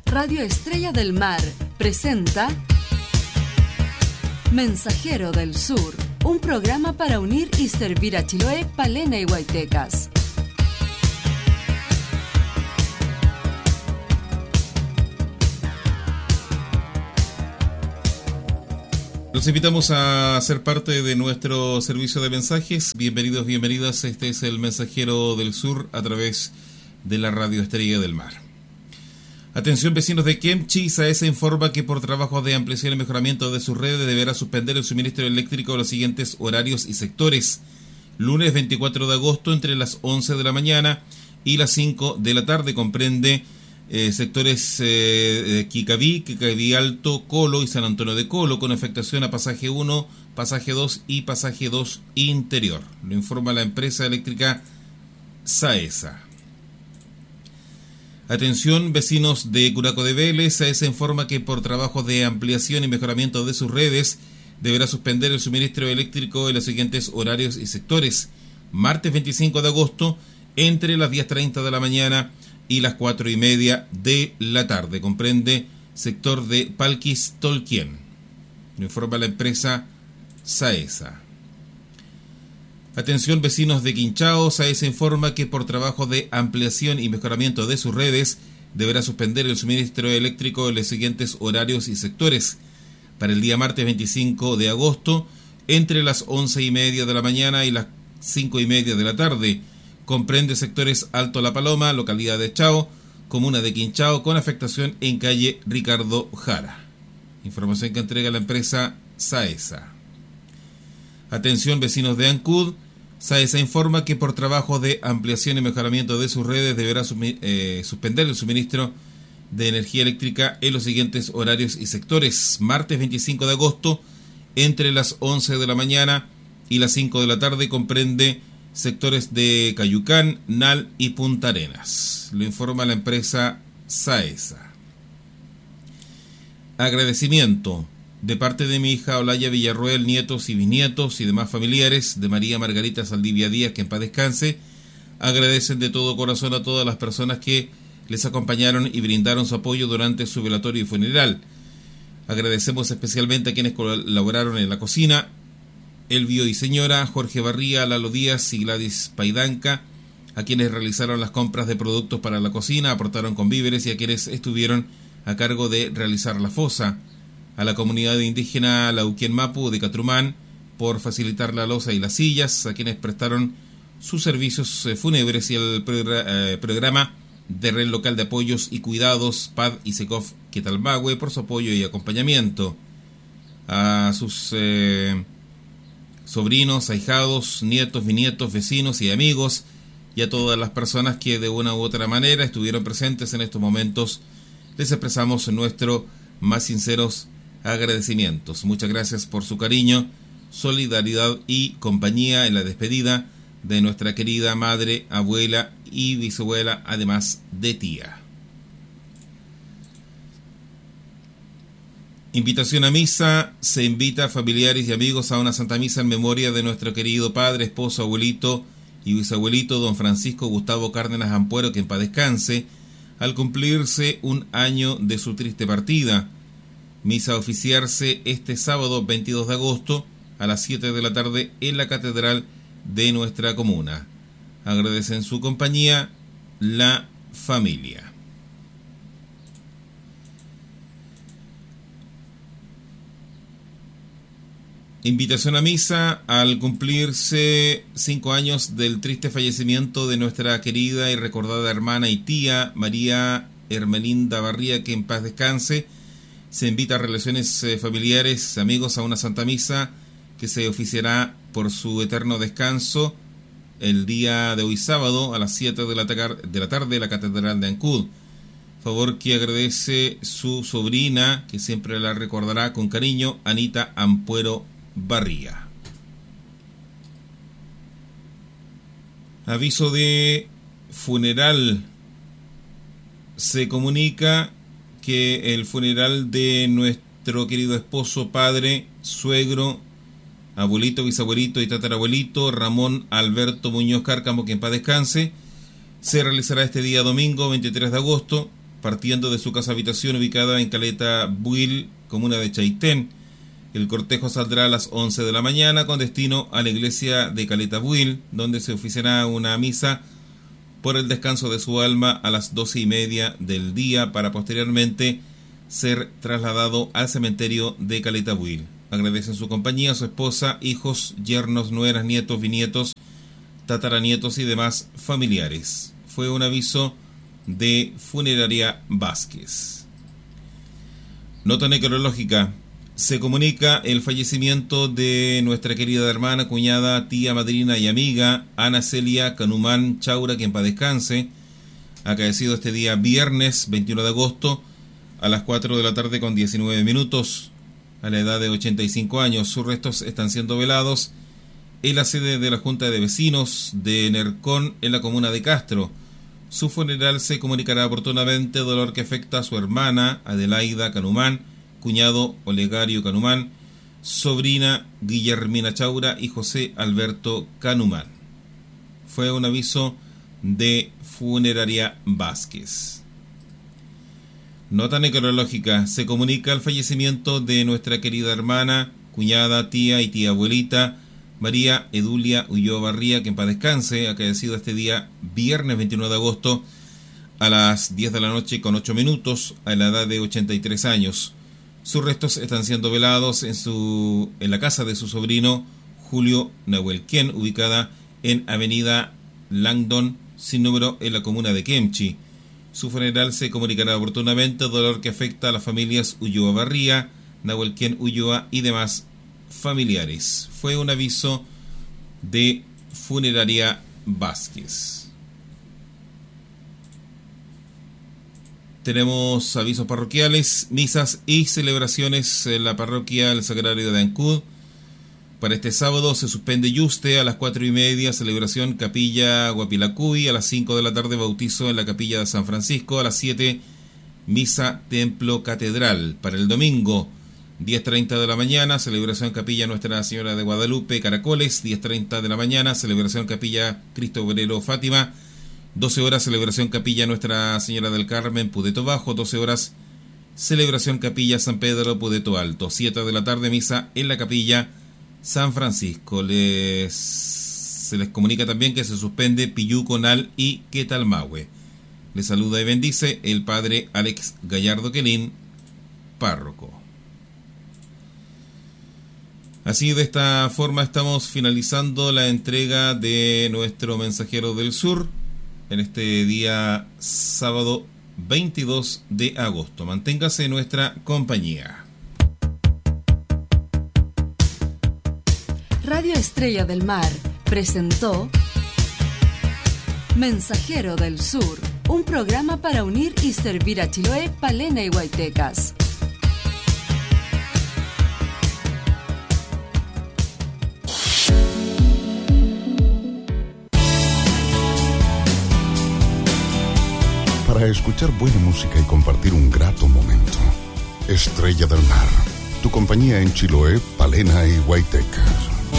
Radio Estrella del Mar presenta Mensajero del Sur, un programa para unir y servir a Chiloé, Palena y Huaytecas. Los invitamos a ser parte de nuestro servicio de mensajes. Bienvenidos, bienvenidas. Este es el Mensajero del Sur a través de la Radio Estrella del Mar. Atención, vecinos de Kemchi. SAESA informa que por trabajos de ampliación y mejoramiento de sus redes deberá suspender el suministro eléctrico de los siguientes horarios y sectores. Lunes 24 de agosto entre las 11 de la mañana y las 5 de la tarde. Comprende sectores Quicaví, Quicaví Alto, Colo y San Antonio de Colo, con afectación a pasaje 1, pasaje 2 y pasaje 2 interior. Lo informa la empresa eléctrica SAESA. Atención, vecinos de Curaco de Vélez. SAESA informa que por trabajos de ampliación y mejoramiento de sus redes deberá suspender el suministro eléctrico en los siguientes horarios y sectores. Martes 25 de agosto entre las 10:30 de la mañana y las 4:30 de la tarde. Comprende sector de Palquis Tolquien. Lo informa la empresa SAESA. Atención, vecinos de Quinchao. SAESA informa que por trabajo de ampliación y mejoramiento de sus redes deberá suspender el suministro eléctrico en los siguientes horarios y sectores. Para el día martes 25 de agosto entre las 11:30 de la mañana y las 5:30 de la tarde. Comprende sectores Alto La Paloma, localidad de Chao, comuna de Quinchao, con afectación en calle Ricardo Jara. Información que entrega la empresa SAESA. Atención, vecinos de Ancud. SAESA informa que por trabajo de ampliación y mejoramiento de sus redes deberá suspender el suministro de energía eléctrica en los siguientes horarios y sectores. Martes 25 de agosto entre las 11 de la mañana y las 5 de la tarde. Comprende sectores de Cayucán, Nal y Punta Arenas. Lo informa la empresa SAESA. Agradecimiento de parte de mi hija Olaya Villarroel, nietos y bisnietos y demás familiares de María Margarita Saldivia Díaz, que en paz descanse. Agradecen de todo corazón a todas las personas que les acompañaron y brindaron su apoyo durante su velatorio y funeral. Agradecemos especialmente a quienes colaboraron en la cocina: Elvio y señora, Jorge Barría, Lalo Díaz y Gladys Paidanca, a quienes realizaron las compras de productos para la cocina, aportaron con víveres, y a quienes estuvieron a cargo de realizar la fosa. A la comunidad indígena Lauquien Mapu de Catrumán por facilitar la loza y las sillas, a quienes prestaron sus servicios fúnebres, y el programa de Red Local de Apoyos y Cuidados PAD y SECOF Quetalmahue por su apoyo y acompañamiento. A sus sobrinos, ahijados, nietos, bisnietos, vecinos y amigos, y a todas las personas que de una u otra manera estuvieron presentes en estos momentos, les expresamos nuestros más sinceros agradecimientos. Muchas gracias por su cariño, solidaridad y compañía en la despedida de nuestra querida madre, abuela y bisabuela, además de tía. Invitación a misa. Se invita a familiares y amigos a una Santa Misa en memoria de nuestro querido padre, esposo, abuelito y bisabuelito don Francisco Gustavo Cárdenas Ampuero, que en paz descanse, al cumplirse un año de su triste partida. Misa a oficiarse este sábado 22 de agosto a las 7 de la tarde en la catedral de nuestra comuna. Agradecen su compañía la familia. Invitación a misa al cumplirse 5 años del triste fallecimiento de nuestra querida y recordada hermana y tía María Hermelinda Barría, que en paz descanse. Se invita a relaciones familiares, amigos, a una Santa Misa que se oficiará por su eterno descanso el día de hoy sábado a las 7 de la tarde en la Catedral de Ancud. Favor que agradece su sobrina, que siempre la recordará con cariño, Anita Ampuero Barría. Aviso de funeral. Se comunica que el funeral de nuestro querido esposo, padre, suegro, abuelito, bisabuelito y tatarabuelito Ramón Alberto Muñoz Cárcamo, que en paz descanse, se realizará este día domingo 23 de agosto partiendo de su casa habitación ubicada en Caleta Buil, comuna de Chaitén. El cortejo saldrá a las 11 de la mañana con destino a la iglesia de Caleta Buil, donde se oficiará una misa por el descanso de su alma a las 12:30 del día, para posteriormente ser trasladado al cementerio de Caleta Buil. Agradecen su compañía a su esposa, hijos, yernos, nueras, nietos, bisnietos, tataranietos y demás familiares. Fue un aviso de Funeraria Vázquez. Nota necrológica. Se comunica el fallecimiento de nuestra querida hermana, cuñada, tía, madrina y amiga Ana Celia Canumán Chaura, quien paz descanse, acaecido este día viernes 21 de agosto a las 4 de la tarde con 19 minutos, a la edad de 85 años. Sus restos están siendo velados en la sede de la Junta de Vecinos de Nercón, en la comuna de Castro. Su funeral se comunicará oportunamente, dolor que afecta a su hermana Adelaida Canumán, cuñado Olegario Canumán, sobrina Guillermina Chaura y José Alberto Canumán. Fue un aviso de Funeraria Vázquez. Nota necrológica. Se comunica el fallecimiento de nuestra querida hermana, cuñada, tía y tía abuelita María Edulia Ulloa Barría, que en paz descanse, acaecido este día viernes 29 de agosto a las 10 de la noche con 8 minutos, a la edad de 83 años. Sus restos están siendo velados en la casa de su sobrino Julio Nahuelquén, ubicada en avenida Langdon, sin número, en la comuna de Kemchi. Su funeral se comunicará oportunamente, dolor que afecta a las familias Ulloa Barría, Nahuelquén Ulloa y demás familiares. Fue un aviso de Funeraria Vázquez. Tenemos avisos parroquiales, misas y celebraciones en la parroquia El Sagrario de Ancud. Para este sábado se suspende Yuste a las 4:30, celebración Capilla Guapilacuy. A las 5 de la tarde bautizo en la Capilla de San Francisco. A las 7 misa Templo Catedral. Para el domingo 10:30 de la mañana, celebración Capilla Nuestra Señora de Guadalupe, Caracoles. 10:30 de la mañana, celebración Capilla Cristo Obrero Fátima. 12 horas, celebración Capilla Nuestra Señora del Carmen, Pudeto Bajo. 12 horas, celebración Capilla San Pedro, Pudeto Alto. 7 de la tarde, misa en la Capilla San Francisco. Se les comunica también que se suspende Pillú, Conal y Quetalmahue. Les saluda y bendice el padre Alex Gallardo Quelín, párroco. Así, de esta forma estamos finalizando la entrega de nuestro Mensajero del Sur en este día sábado 22 de agosto. Manténgase en nuestra compañía. Radio Estrella del Mar presentó Mensajero del Sur, un programa para unir y servir a Chiloé, Palena y Huaytecas. Para escuchar buena música y compartir un grato momento. Estrella del Mar, tu compañía en Chiloé, Palena y Huaytecas.